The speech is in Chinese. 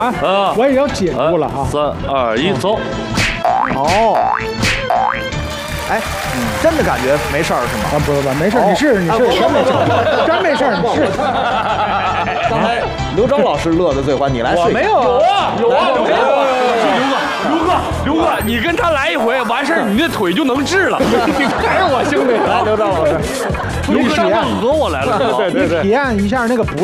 我已经解住了啊。 3、2、1，走。 哦，哎，真的感觉没事儿是吗？ 啊，不，没事，你试试，真没事，真没事，你试。 刚才刘钊老师乐得最欢，你来试。我没有啊， 有啊，刘哥，你跟他来一回，完事儿你那腿就能治了。还是我兄弟， 来，刘钊老师， 刘哥让我来了， 对。 体验一下那个不